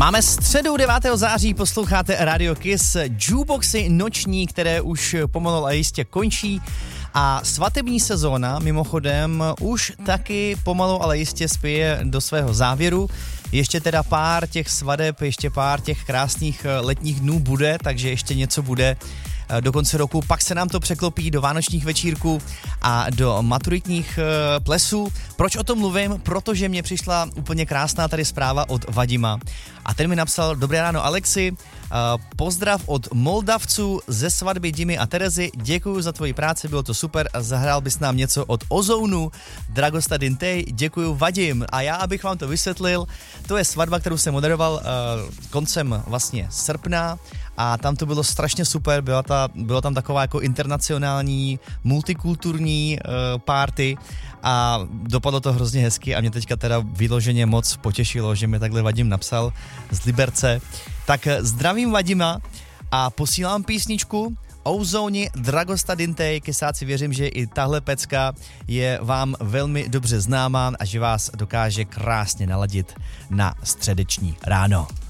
Máme středu 9. září, posloucháte Radio Kiss, jukeboxy noční, které už pomalu a jistě končí a svatební sezóna mimochodem už taky pomalu, ale jistě spěje do svého závěru. Ještě teda pár těch svadeb, ještě pár těch krásných letních dnů bude, takže ještě něco bude do konce roku, pak se nám to překlopí do vánočních večírků a do maturitních plesů. Proč o tom mluvím? Protože mě přišla úplně krásná tady zpráva od Vadima a ten mi napsal: Dobré ráno Alexi, pozdrav od Moldavců ze svatby Dimy a Terezy, děkuju za tvoji práci, bylo to super a zahrál bys nám něco od Ozonu, Dragosta Dintej, děkuju Vadim. A já, abych vám to vysvětlil, to je svatba, kterou jsem moderoval koncem vlastně srpna a tam to bylo strašně super, byla tam taková jako internacionální, multikulturní party a dopadlo to hrozně hezky a mě teďka teda vyloženě moc potěšilo, že mi takhle Vadim napsal z Liberce. Tak zdravím Vadima a posílám písničku Ozoni Dragosta Dintej. Kesáci, věřím, že i tahle pecka je vám velmi dobře známá a že vás dokáže krásně naladit na středeční ráno.